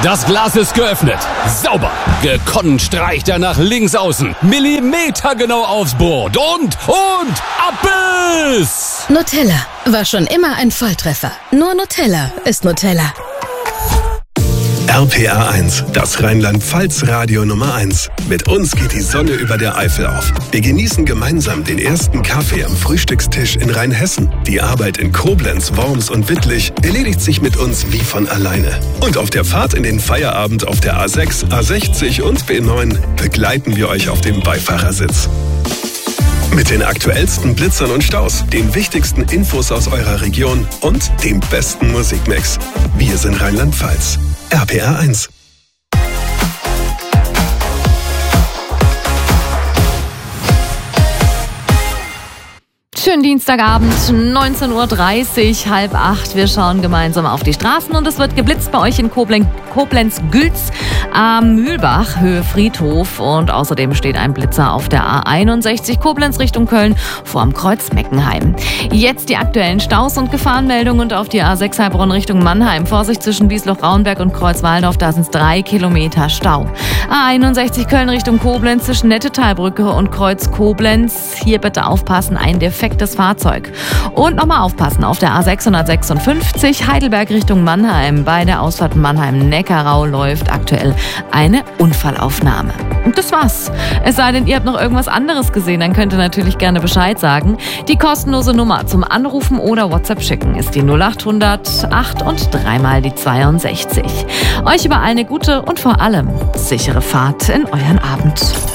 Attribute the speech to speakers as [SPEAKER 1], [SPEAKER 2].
[SPEAKER 1] Das Glas ist geöffnet. Sauber. Gekonnt streicht er nach links außen. Millimetergenau aufs Board. Und ab ist!
[SPEAKER 2] Nutella war schon immer ein Volltreffer. Nur Nutella ist Nutella.
[SPEAKER 3] RPR 1, das Rheinland-Pfalz-Radio Nummer 1. Mit uns geht die Sonne über der Eifel auf. Wir genießen gemeinsam den ersten Kaffee am Frühstückstisch in Rheinhessen. Die Arbeit in Koblenz, Worms und Wittlich erledigt sich mit uns wie von alleine. Und auf der Fahrt in den Feierabend auf der A6, A60 und B9 begleiten wir euch auf dem Beifahrersitz. Mit den aktuellsten Blitzern und Staus, den wichtigsten Infos aus eurer Region und dem besten Musikmix. Wir sind Rheinland-Pfalz. RPR 1.
[SPEAKER 4] Schönen Dienstagabend, 19:30 Uhr, 7:30. Wir schauen gemeinsam auf die Straßen und es wird geblitzt bei euch in Koblenz-Gülz am Mühlbach, Höhe Friedhof. Und außerdem steht ein Blitzer auf der A61 Koblenz Richtung Köln vor dem Kreuz Meckenheim. Jetzt die aktuellen Staus und Gefahrenmeldungen und auf die A6 Heilbronn Richtung Mannheim. Vorsicht zwischen Wiesloch-Raunberg und Kreuzwaldorf, da sind es 3 Kilometer Stau. A61 Köln Richtung Koblenz zwischen Nettetalbrücke und Kreuz Koblenz. Hier bitte aufpassen, ein defektes Fahrzeug. Und nochmal aufpassen auf der A656 Heidelberg Richtung Mannheim. Bei der Ausfahrt Mannheim-Neckarau läuft aktuell eine Unfallaufnahme. Und das war's. Es sei denn, ihr habt noch irgendwas anderes gesehen, dann könnt ihr natürlich gerne Bescheid sagen. Die kostenlose Nummer zum Anrufen oder WhatsApp schicken ist die 0800 8 und 3 die 62. Euch überall eine gute und vor allem sichere Fahrt in euren Abend.